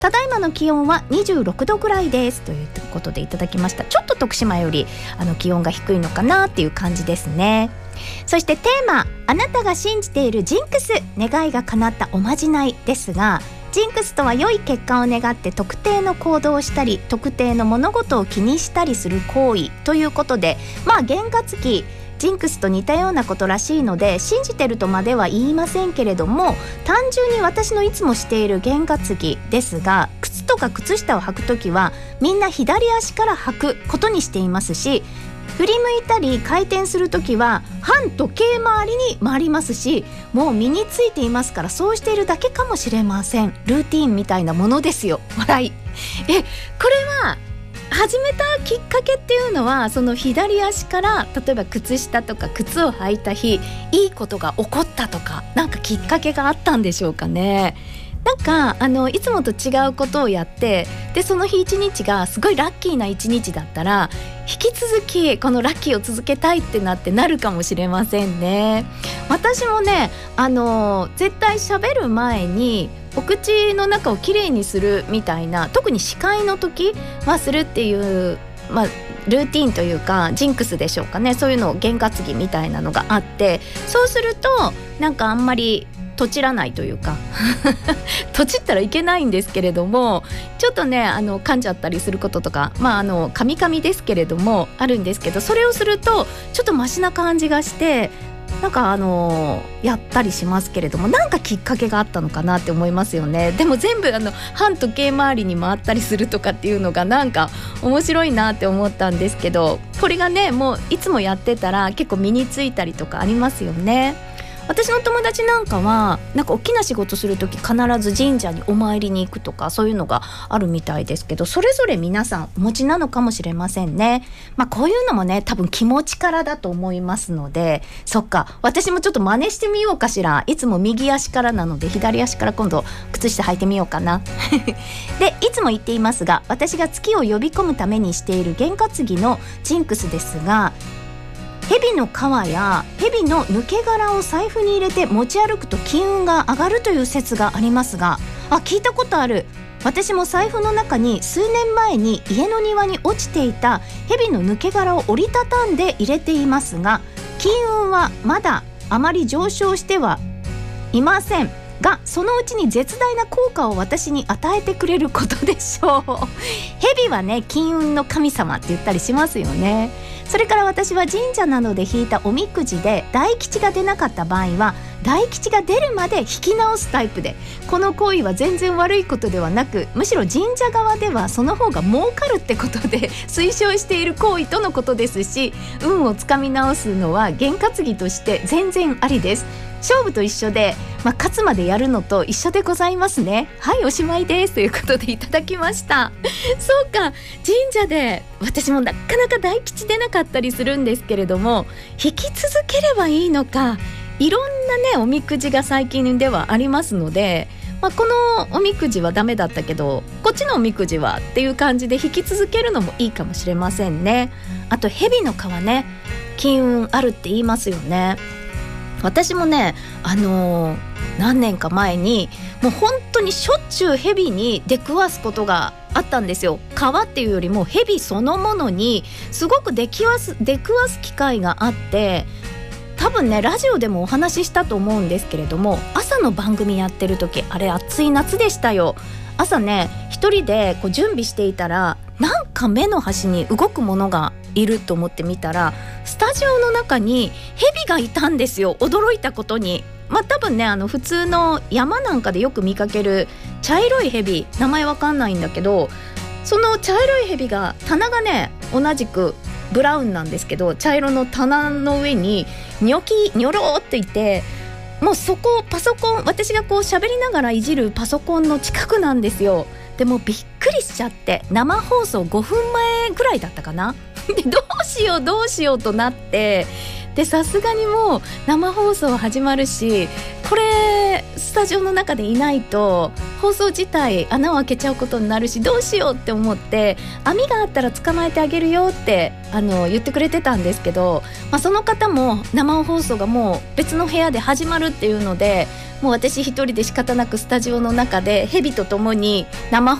ただいまの気温は26度ぐらいですということでいただきました。ちょっと徳島より気温が低いのかなっていう感じですね。そしてテーマ、あなたが信じているジンクス、願いが叶ったおまじないですが、ジンクスとは良い結果を願って特定の行動をしたり特定の物事を気にしたりする行為ということで、験担ぎジンクスと似たようなことらしいので信じてるとまでは言いませんけれども、単純に私のいつもしている験担ぎですが、靴とか靴下を履くときはみんな左足から履くことにしていますし、振り向いたり回転するときは反時計回りに回りますし、もう身についていますからそうしているだけかもしれません。ルーティーンみたいなものですよ。笑い。これは始めたきっかけっていうのは、その左足から例えば靴下とか靴を履いた日いいことが起こったとか、なんかきっかけがあったんでしょうかね。なんかいつもと違うことをやって、でその日一日がすごいラッキーな一日だったら引き続きこのラッキーを続けたいってなるかもしれませんね。私もね絶対喋る前にお口の中をきれいにするみたいな、特に司会の時はするっていう、ルーティーンというかジンクスでしょうかね。そういうのを験担ぎみたいなのがあって、そうするとなんかあんまりとちらないというかとちったらいけないんですけれども、ちょっとね噛んじゃったりすることとか、噛み噛みですけれどもあるんですけど、それをするとちょっとマシな感じがして、なんかやったりしますけれども、なんかきっかけがあったのかなって思いますよね。でも全部反時計回りに回ったりするとかっていうのがなんか面白いなって思ったんですけど、これがねもういつもやってたら結構身についたりとかありますよね。私の友達なんかはなんか大きな仕事するとき必ず神社にお参りに行くとかそういうのがあるみたいですけど、それぞれ皆さんお持ちなのかもしれませんね。こういうのもね多分気持ちからだと思いますので、そっか、私もちょっと真似してみようかしら。いつも右足からなので左足から今度靴下履いてみようかなでいつも言っていますが、私が月を呼び込むためにしている験担ぎのジンクスですが、蛇の皮や蛇の抜け殻を財布に入れて持ち歩くと金運が上がるという説がありますが、聞いたことある。私も財布の中に数年前に家の庭に落ちていた蛇の抜け殻を折りたたんで入れていますが、金運はまだあまり上昇してはいませんが、そのうちに絶大な効果を私に与えてくれることでしょう。蛇はね金運の神様って言ったりしますよね。それから私は神社などで引いたおみくじで大吉が出なかった場合は大吉が出るまで引き直すタイプで、この行為は全然悪いことではなく、むしろ神社側ではその方が儲かるってことで推奨している行為とのことですし、運をつかみ直すのは験担ぎとして全然ありです。勝負と一緒で、勝つまでやるのと一緒でございますね。はい、おしまいですということでいただきましたそうか、神社で私もなかなか大吉出なかったりするんですけれども、引き続ければいいのか。いろんなねおみくじが最近ではありますので、このおみくじはダメだったけどこっちのおみくじはっていう感じで引き続けるのもいいかもしれませんね。あと蛇の皮ね、金運あるって言いますよね。私もね何年か前にもう本当にしょっちゅう蛇に出くわすことがあったんですよ。皮っていうよりも蛇そのものにすごく出くわす機会があって、多分ねラジオでもお話ししたと思うんですけれども、朝の番組やってる時、あれ暑い夏でしたよ。朝ね一人でこう準備していたら、なんか目の端に動くものがいると思って見たら、スタジオの中に蛇がいたんですよ。驚いたことに。多分ね普通の山なんかでよく見かける茶色い蛇、名前わかんないんだけど、その茶色い蛇が、棚がね同じくブラウンなんですけど、茶色の棚の上にニョロっていて、もうそこパソコン、私がこう喋りながらいじるパソコンの近くなんですよ。でもびっくりしちゃって、生放送5分前ぐらいだったかなでどうしようとなって、でさすがにもう生放送始まるし、 これスタジオの中でいないと放送自体穴を開けちゃうことになるし、どうしようって思って網があったら捕まえてあげるよって言ってくれてたんですけど、その方も生放送がもう別の部屋で始まるっていうので、もう私一人で仕方なくスタジオの中でヘビと共に生